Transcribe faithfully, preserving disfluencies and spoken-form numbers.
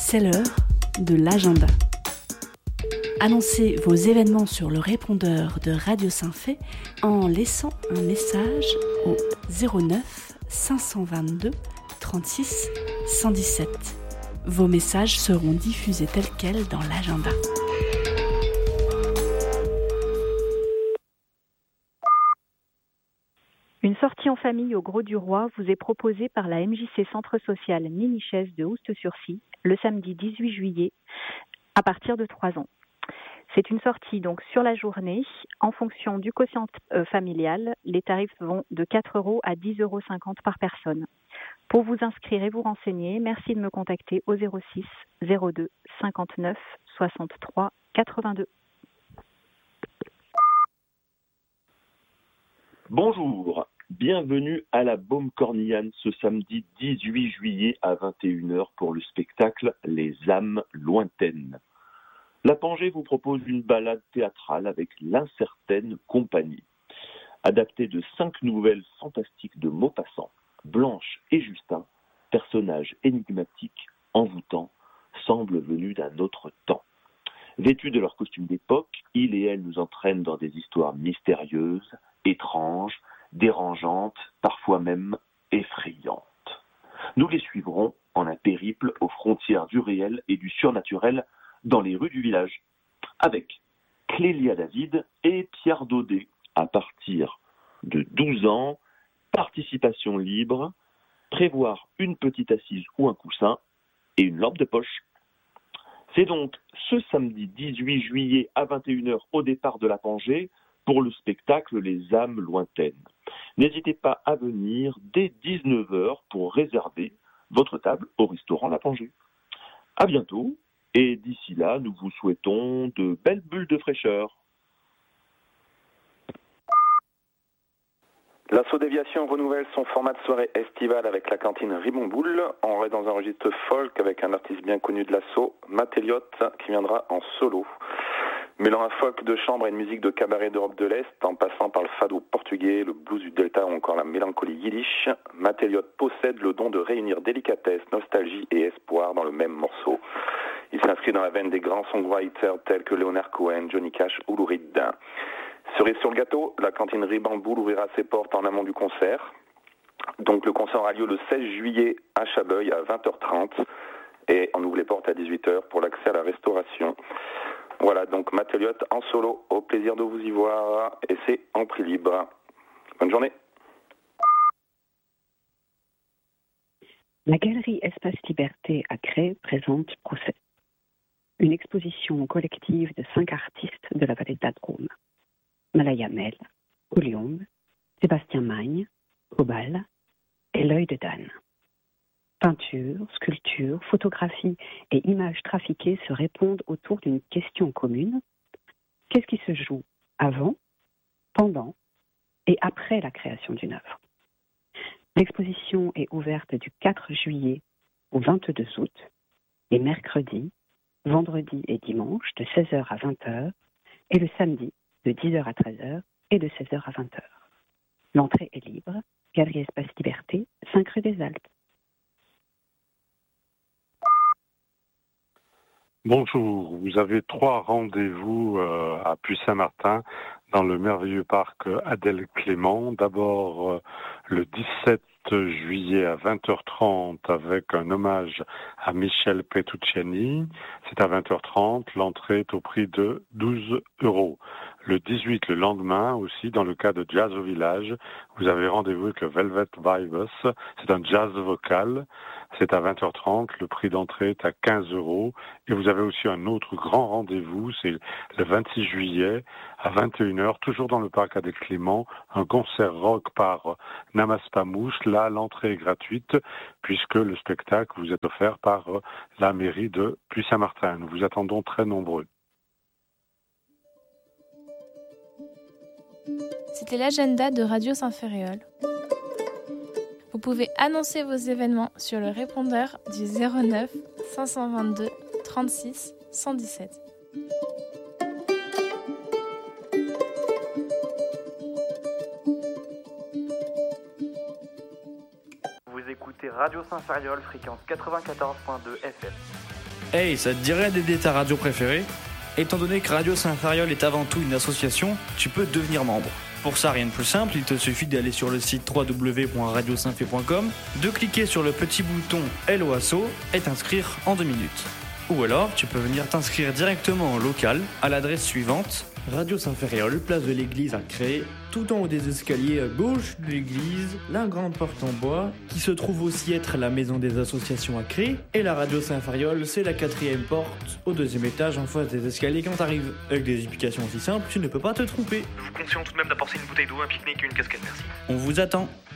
C'est l'heure de l'agenda. Annoncez vos événements sur le répondeur de Radio Saint-Fé en laissant un message au zéro neuf cinq cent vingt-deux trente-six cent dix-sept. Vos messages seront diffusés tels quels dans l'agenda. Une sortie en famille au Gros du Roi vous est proposée par la M J C Centre Social Minichaise de Oust-sur-Cy le samedi dix-huit juillet à partir de trois ans. C'est une sortie donc sur la journée. En fonction du quotient euh, familial, les tarifs vont de quatre euros à dix euros cinquante par personne. Pour vous inscrire et vous renseigner, merci de me contacter au zéro six zéro deux cinquante-neuf soixante-trois quatre-vingt-deux. Bonjour, bienvenue à la Baume Cornillane ce samedi dix-huit juillet à vingt et une heures pour le spectacle Les âmes lointaines. La Pangée vous propose une balade théâtrale avec l'incertaine compagnie. Adaptée de cinq nouvelles fantastiques de Maupassant, Blanche et Justin, personnages énigmatiques, envoûtants, semblent venus d'un autre temps. Vêtus de leurs costumes d'époque, ils et elles nous entraînent dans des histoires mystérieuses, étranges, dérangeantes, parfois même effrayantes. Nous les suivrons en un périple aux frontières du réel et du surnaturel dans les rues du village, avec Clélia David et Pierre Daudet, à partir de douze ans, participation libre, prévoir une petite assise ou un coussin et une lampe de poche. C'est donc ce samedi dix-huit juillet à vingt et une heures au départ de la Pangée pour le spectacle Les âmes lointaines. N'hésitez pas à venir dès dix-neuf heures pour réserver votre table au restaurant La Pangée. À bientôt et d'ici là, nous vous souhaitons de belles bulles de fraîcheur. L'Assaut Déviation renouvelle son format de soirée estivale avec la cantine Ribomboule. On est dans un registre folk avec un artiste bien connu de l'assaut, Matt Elliott, qui viendra en solo. Mêlant un folk de chambre et une musique de cabaret d'Europe de l'Est, en passant par le fado portugais, le blues du Delta ou encore la mélancolie yiddish, Matt Elliott possède le don de réunir délicatesse, nostalgie et espoir dans le même morceau. Il s'inscrit dans la veine des grands songwriters tels que Leonard Cohen, Johnny Cash ou Lou Reed. Cerise sur le gâteau, la cantine Ribamboule ouvrira ses portes en amont du concert. Donc le concert aura lieu le seize juillet à Chabeuil à vingt heures trente et on ouvre les portes à dix-huit heures pour l'accès à la restauration. Voilà, donc Matt Elliott en solo, au plaisir de vous y voir, et c'est en prix libre. Bonne journée. La galerie Espace Liberté à Cré présente Procès, une exposition collective de cinq artistes de la vallée de la Drôme. Malaya Mel, Couliombe, Sébastien Magne, Cobal et L'œil de Dan. Peinture, sculpture, photographie et images trafiquées se répondent autour d'une question commune. Qu'est-ce qui se joue avant, pendant et après la création d'une œuvre? L'exposition est ouverte du quatre juillet au vingt-deux août et mercredi, vendredi et dimanche de seize heures à vingt heures et le samedi de dix heures à treize heures et de seize heures à vingt heures. L'entrée est libre, Galerie Espace Liberté, cinq rue des Alpes. Bonjour, vous avez trois rendez-vous euh, à Puy-Saint-Martin dans le merveilleux parc Adèle Clément. D'abord euh, le dix-sept juillet à vingt heures trente avec un hommage à Michel Petrucciani. C'est à vingt heures trente, l'entrée est au prix de douze euros. Le dix-huit, le lendemain aussi, dans le cas de Jazz au Village, vous avez rendez-vous avec le Velvet Vibes. C'est un jazz vocal. C'est à vingt heures trente, le prix d'entrée est à quinze euros. Et vous avez aussi un autre grand rendez-vous, c'est le vingt-six juillet à vingt et une heures, toujours dans le parc Adèle Clément, un concert rock par Namas Pamouche. Là, l'entrée est gratuite puisque le spectacle vous est offert par la mairie de Puy-Saint-Martin. Nous vous attendons très nombreux. C'était l'agenda de Radio Saint-Ferréol. Vous pouvez annoncer vos événements sur le répondeur du zéro neuf cinq cent vingt-deux trente-six cent dix-sept. Vous écoutez Radio Saint-Ferréol, fréquence quatre-vingt-quatorze virgule deux F M. Hey, ça te dirait d'aider ta radio préférée ? Étant donné que Radio Saint-Ferréol est avant tout une association, tu peux devenir membre. Pour ça, rien de plus simple, il te suffit d'aller sur le site w w w point radio saint f point com, de cliquer sur le petit bouton Hello Asso et t'inscrire en deux minutes. Ou alors, tu peux venir t'inscrire directement en local à l'adresse suivante: Radio Saint-Ferréol, place de l'église à Cré, tout en haut des escaliers à gauche de l'église, la grande porte en bois, qui se trouve aussi être la maison des associations à Cré, et la Radio Saint-Ferréol, c'est la quatrième porte, au deuxième étage, en face des escaliers quand t'arrives. Avec des explications aussi simples, tu ne peux pas te tromper. Nous vous conseillons tout de même d'apporter une bouteille d'eau, un pique-nique et une casquette, merci. On vous attend.